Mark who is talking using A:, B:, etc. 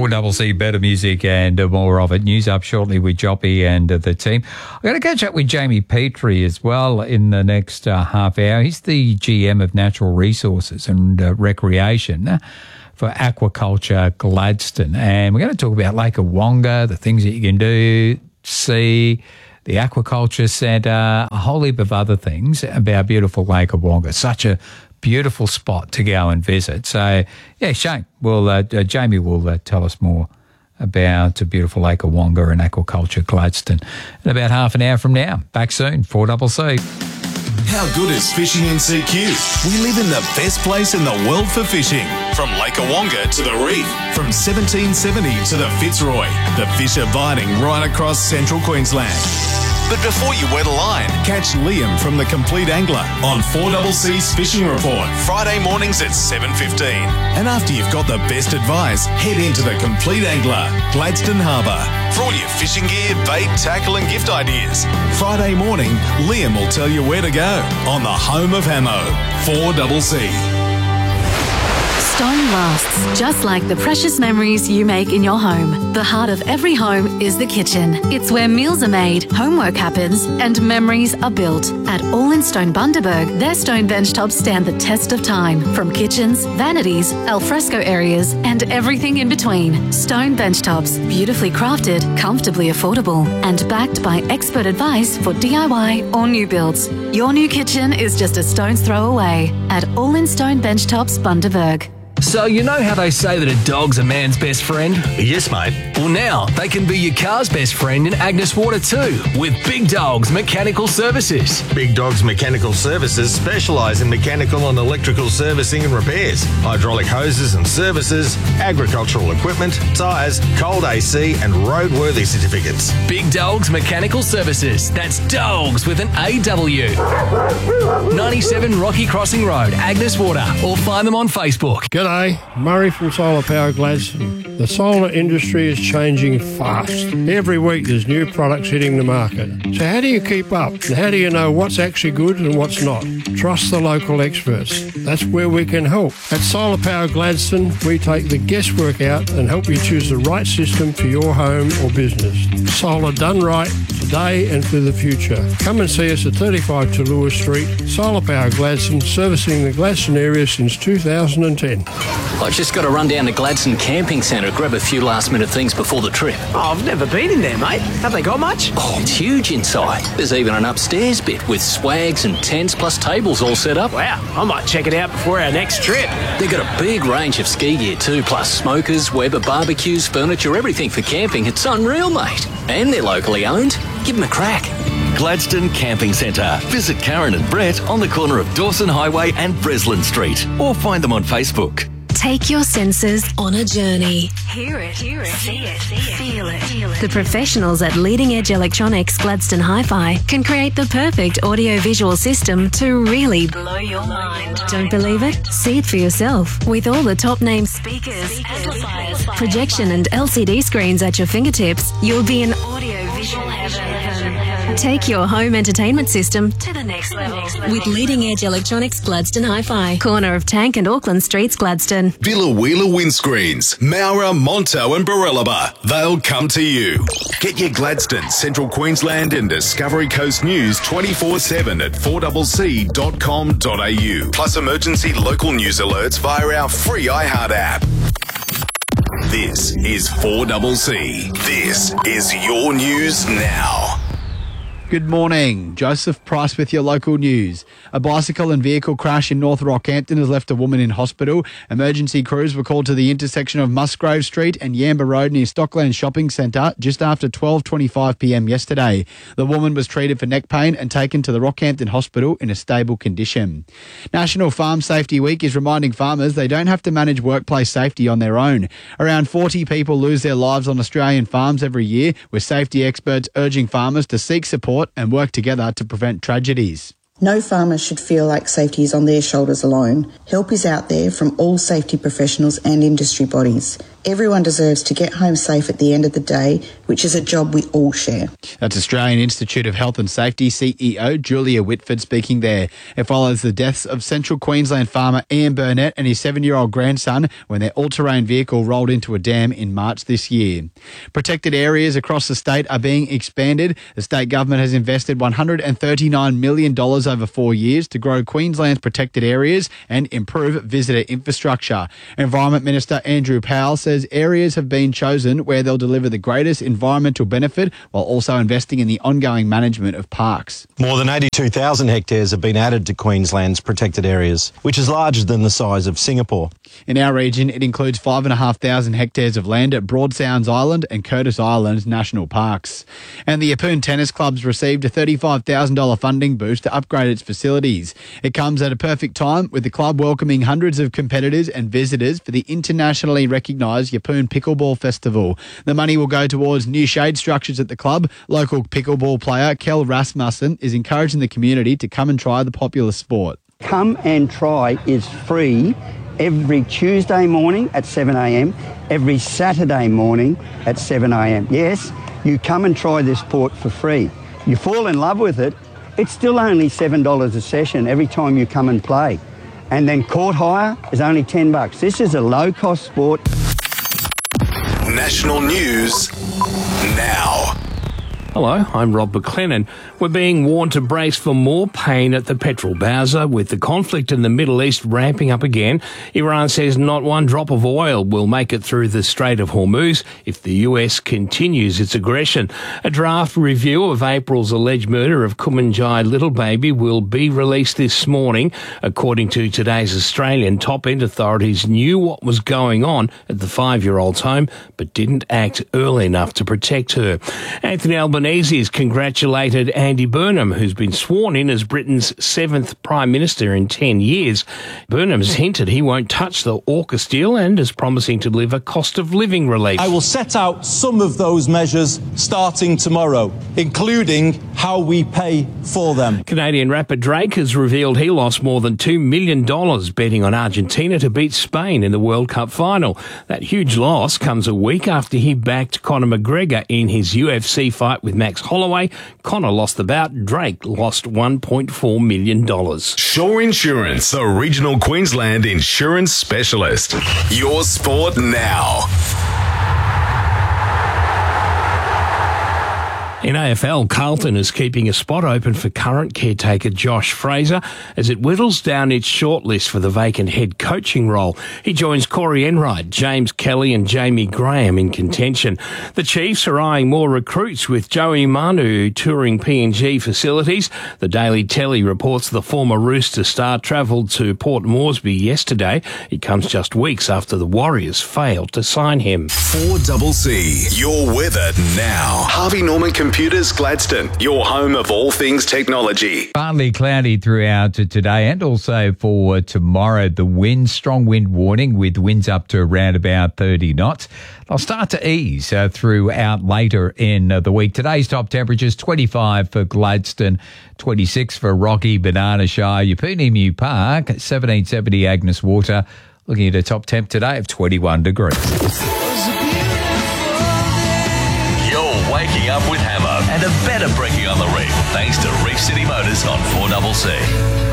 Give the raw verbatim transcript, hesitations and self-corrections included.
A: four C Better Music and uh, more of it. News up shortly with Joppy and uh, the team. I'm going to catch up with Jamie Petrie as well in the next uh, half hour. He's the G M of Natural Resources and uh, Recreation uh, for Aquaculture Gladstone. And we're going to talk about Lake Awonga, the things that you can do, see, the Aquaculture Centre, a whole heap of other things about beautiful Lake Awonga. Such a beautiful spot to go and visit. So, yeah, Shane, will, uh, uh, Jamie will uh, tell us more about a beautiful Lake Awonga and Aquaculture Gladstone in about half an hour from now. Back soon, four C C.
B: How good is fishing in C Q? We live in the best place in the world for fishing. From Lake Awonga to the reef, from seventeen seventy to the Fitzroy, the fish are biting right across central Queensland. But before you wet a line, catch Liam from The Complete Angler on four C C's Fishing Report, Friday mornings at seven fifteen. And after you've got the best advice, head into The Complete Angler, Gladstone Harbour, for all your fishing gear, bait, tackle and gift ideas. Friday morning, Liam will tell you where to go on the home of Hamo, four C C.
C: Stone lasts, just like the precious memories you make in your home. The heart of every home is the kitchen. It's where meals are made, homework happens, and memories are built. At All in Stone Bundaberg, their stone benchtops stand the test of time. From kitchens, vanities, alfresco areas, and everything in between. Stone benchtops, beautifully crafted, comfortably affordable, and backed by expert advice for D I Y or new builds. Your new kitchen is just a stone's throw away at All in Stone Benchtops Bundaberg.
D: So you know how they say that a dog's a man's best friend?
E: Yes, mate.
D: Well, now they can be your car's best friend in Agnes Water too, with Big Dogs Mechanical Services.
E: Big Dogs Mechanical Services specialise in mechanical and electrical servicing and repairs, hydraulic hoses and services, agricultural equipment, tyres, cold A C and roadworthy certificates.
D: Big Dogs Mechanical Services. That's dogs with an A W. ninety-seven Rocky Crossing Road, Agnes Water, or find them on Facebook.
F: G'day, Murray from Solar Power Gladstone. The solar industry is changing fast. Every week there's new products hitting the market. So how do you keep up? And how do you know what's actually good and what's not? Trust the local experts. That's where we can help. At Solar Power Gladstone, we take the guesswork out and help you choose the right system for your home or business. Solar done right, today and for the future. Come and see us at thirty-five Tallulah Street, Solar Power Gladstone, servicing the Gladstone area since two thousand ten.
G: I've just got to run down to Gladstone Camping Centre to grab a few last-minute things before the trip.
H: Oh, I've never been in there, mate. Have they got much?
G: Oh, it's huge inside. There's even an upstairs bit with swags and tents plus tables all set up.
H: Wow, I might check it out before our next trip.
G: They've got a big range of ski gear too, plus smokers, Weber barbecues, furniture, everything for camping. It's unreal, mate. And they're locally owned. Give them a crack.
I: Gladstone Camping Centre. Visit Karen and Brett on the corner of Dawson Highway and Breslin Street, or find them on Facebook.
C: Take your senses on a journey. Hear it, hear it, see it, feel it. The professionals at Leading Edge Electronics Gladstone Hi-Fi can create the perfect audio-visual system to really blow your mind. Don't believe it? See it for yourself. With all the top-name speakers, amplifiers, projection and L C D screens at your fingertips, you'll be in audio-visual heaven. Take your home entertainment system to the next level with Leading Edge Electronics Gladstone Hi-Fi, corner of Tank and Auckland Streets, Gladstone.
B: Villa Wheeler Windscreens, Maura, Monto and Barellaba. They'll come to you. Get your Gladstone, Central Queensland and Discovery Coast news twenty-four seven at four c c dot com dot a u. Plus emergency local news alerts via our free iHeart app. This is four C C. This is your news now.
J: Good morning. Joseph Price with your local news. A bicycle and vehicle crash in North Rockhampton has left a woman in hospital. Emergency crews were called to the intersection of Musgrave Street and Yamba Road near Stockland Shopping Centre just after twelve twenty-five p m yesterday. The woman was treated for neck pain and taken to the Rockhampton Hospital in a stable condition. National Farm Safety Week is reminding farmers they don't have to manage workplace safety on their own. Around forty people lose their lives on Australian farms every year, with safety experts urging farmers to seek support and work together to prevent tragedies.
K: No farmer should feel like safety is on their shoulders alone. Help is out there from all safety professionals and industry bodies. Everyone deserves to get home safe at the end of the day, which is a job we all share.
J: That's Australian Institute of Health and Safety C E O Julia Whitford speaking there. It follows the deaths of Central Queensland farmer Ian Burnett and his seven-year-old grandson when their all-terrain vehicle rolled into a dam in March this year. Protected areas across the state are being expanded. The state government has invested one hundred thirty-nine million dollars over four years to grow Queensland's protected areas and improve visitor infrastructure. Environment Minister Andrew Powell says areas have been chosen where they'll deliver the greatest environmental benefit while also investing in the ongoing management of parks.
E: More than eighty-two thousand hectares have been added to Queensland's protected areas, which is larger than the size of Singapore.
J: In our region, it includes five thousand five hundred hectares of land at Broad Sounds Island and Curtis Island National Parks. And the Yeppoon Tennis Club's received a thirty-five thousand dollars funding boost to upgrade its facilities. It comes at a perfect time with the club welcoming hundreds of competitors and visitors for the internationally recognised Yeppoon Pickleball Festival. The money will go towards new shade structures at the club. Local pickleball player Kel Rasmussen is encouraging the community to come and try the popular sport.
L: Come and try is free every Tuesday morning at seven a m, every Saturday morning at seven a m. Yes, you come and try this sport for free. You fall in love with it, it's still only seven dollars a session every time you come and play. And then court hire is only ten bucks. This is a low-cost sport.
B: National news now.
H: Hello, I'm Rob McLennan. We're being warned to brace for more pain at the petrol bowser with the conflict in the Middle East ramping up again. Iran says not one drop of oil will make it through the Strait of Hormuz if the U S continues its aggression. A draft review of April's alleged murder of Kumanjai little baby will be released this morning. According to today's Australian, top-end authorities knew what was going on at the five-year-old's home but didn't act early enough to protect her. Anthony Albanese has congratulated Andy Burnham, who's been sworn in as Britain's seventh Prime Minister in ten years. Burnham's hinted he won't touch the AUKUS deal and is promising to deliver cost of living relief.
M: I will set out some of those measures starting tomorrow, including how we pay for them.
H: Canadian rapper Drake has revealed he lost more than two million dollars betting on Argentina to beat Spain in the World Cup final. That huge loss comes a week after he backed Conor McGregor in his U F C fight with Max Holloway. Conor lost the bout. Drake lost one point four million dollars.
B: Shore Insurance, the regional Queensland insurance specialist. Your sport now.
H: In A F L, Carlton is keeping a spot open for current caretaker Josh Fraser as it whittles down its shortlist for the vacant head coaching role. He joins Corey Enright, James Kelly and Jamie Graham in contention. The Chiefs are eyeing more recruits with Joey Manu touring P N G facilities. The Daily Telly reports the former Rooster star travelled to Port Moresby yesterday. It comes just weeks after the Warriors failed to sign him.
B: four C C, your weather now. Harvey Norman Computers Gladstone, your home of all things technology.
A: Partly cloudy throughout today and also for tomorrow. The wind, strong wind warning with winds up to around about thirty knots. They'll start to ease uh, throughout later in uh, the week. Today's top temperatures, twenty-five for Gladstone, twenty-six for Rocky, Banana Shire, Yeppoon Emu Park, seventeen seventy Agnes Water. Looking at a top temp today of twenty-one degrees.
I: Waking up with Hammer and a better brekkie on the reef thanks to Reef City Motors on four C C.